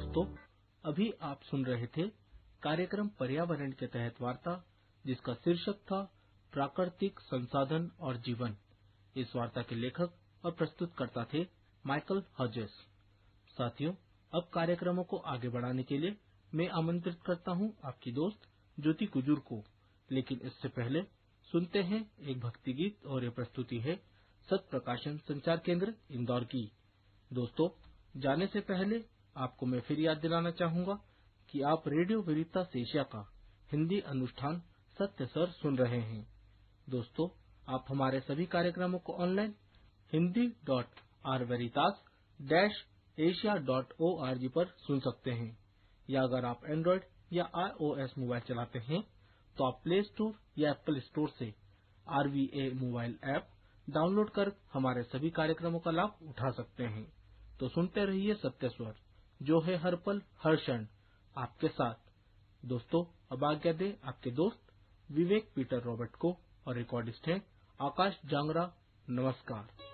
दोस्तों, अभी आप सुन रहे थे कार्यक्रम पर्यावरण के तहत वार्ता, जिसका शीर्षक था प्राकृतिक संसाधन और जीवन। इस वार्ता के लेखक और प्रस्तुतकर्ता थे माइकल हजेस। साथियों, अब कार्यक्रमों को आगे बढ़ाने के लिए मैं आमंत्रित करता हूं आपकी दोस्त ज्योति कुजूर को। लेकिन इससे पहले सुनते हैं एक भक्ति गीत, और ये प्रस्तुति है सत प्रकाशन संचार केंद्र इंदौर की। दोस्तों, जाने से पहले आपको मैं फिर याद दिलाना चाहूंगा कि आप रेडियो वेरितास एशिया का हिंदी अनुष्ठान सत्य सर सुन रहे हैं। दोस्तों, आप हमारे सभी कार्यक्रमों को ऑनलाइन hindi.rveritas-asia.org पर सुन सकते हैं, या अगर आप एंड्रॉइड या iOS मोबाइल चलाते हैं तो आप प्ले स्टोर या एप्पल स्टोर से RVA मोबाइल ऐप डाउनलोड कर हमारे सभी कार्यक्रमों का लाभ उठा सकते हैं। तो सुनते रहिए सत्य स्वर, जो है हर पल हर क्षण आपके साथ। दोस्तों, अब आज्ञा दे आपके दोस्त विवेक पीटर रॉबर्ट को, और रिकॉर्डिस्ट हैं आकाश जांगरा। नमस्कार।